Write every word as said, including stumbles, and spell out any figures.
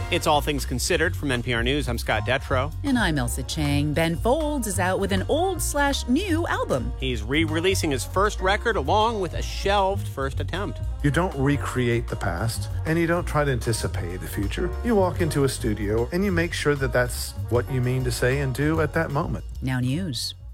It's All Things Considered from N P R News. I'm Scott Detrow. And I'm Elsa Chang. Ben Folds is out with an old slash new album. He's re-releasing his first record along with a shelved first attempt. You don't recreate the past, and you don't try to anticipate the future. You walk into a studio, and you make sure that that's what you mean to say and do at that moment. Now news.